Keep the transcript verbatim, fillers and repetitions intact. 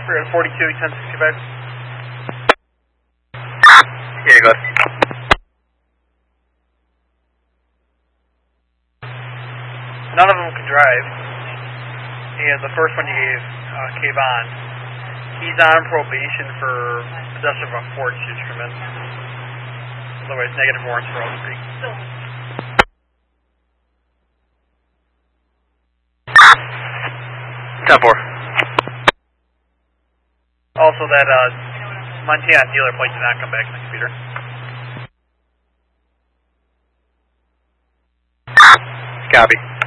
We're at forty-two, ten sixty-five. Yeah, go ahead. None of them can drive. And the first one you gave, uh, Kayvon, he's on probation for possession of a forged instrument. Otherwise, negative warrants for all three. ten four. Also, that uh, Montana dealer plate did not come back in the computer. Copy.